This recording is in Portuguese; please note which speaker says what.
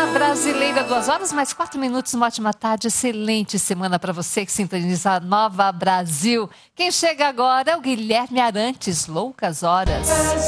Speaker 1: Manhã Brasileira, 2 horas mais 4 minutos, uma ótima tarde, excelente semana para você que sintoniza a Nova Brasil. Quem chega agora é o Guilherme Arantes, Loucas Horas.